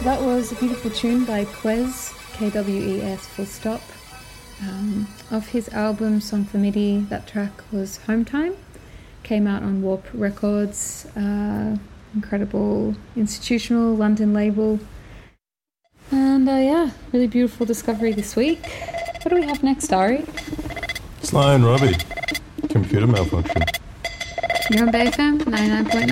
That was a beautiful tune by Kwes, Kwes full stop. Off his album Song for MIDI, that track was Home Time. Came out on Warp Records, incredible institutional London label. And yeah, really beautiful discovery this week. What do we have next, Ari? Sly and Robbie, Computer Malfunction. You're on BayFM 99.9.